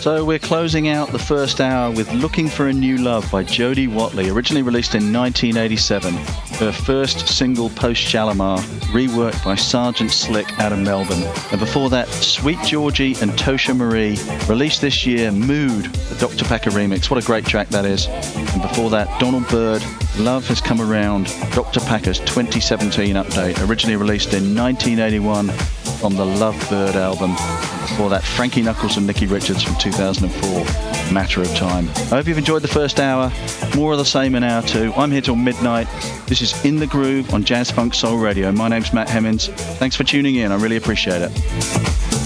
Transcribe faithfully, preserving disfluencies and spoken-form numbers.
So we're closing out the first hour with Looking for a New Love by Jody Watley, originally released in nineteen eighty-seven. Her first single post-Shalimar, reworked by Sergeant Slick out of Melbourne. And before that, Sweet Georgie and Tosha Marie, released this year, Mood, the Doctor Packer remix. What a great track that is. And before that, Donald Byrd, Love Has Come Around, Doctor Packer's twenty seventeen update, originally released in nineteen eighty-one on the Love Bird album. Before that, Frankie Knuckles and Nicky Richards from two thousand four, Matter of Time. I hope you've enjoyed the first hour. More of the same in hour two. I'm here till midnight. This is In the Groove on Jazz Funk Soul Radio. My name's Matt Hemmings. Thanks for tuning in. I really appreciate it.